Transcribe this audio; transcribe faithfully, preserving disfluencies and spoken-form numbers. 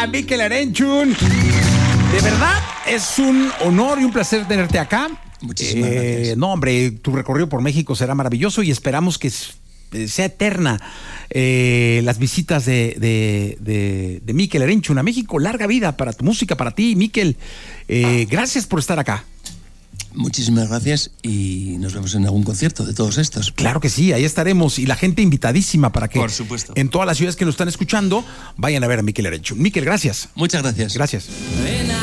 Mikel Erenchun. De verdad, es un honor y un placer tenerte acá. Muchísimas eh, gracias. No, hombre, tu recorrido por México será maravilloso y esperamos que sea eterna eh, las visitas de, de, de, de Mikel Erenchun a México. Larga vida para tu música, para ti, Mikel. Eh, gracias por estar acá. Muchísimas gracias y nos vemos en algún concierto de todos estos. Claro que sí, ahí estaremos y la gente invitadísima para que Por supuesto. en todas las ciudades que nos están escuchando vayan a ver a Mikel Erenchun. Mikel, gracias. Muchas gracias. Gracias.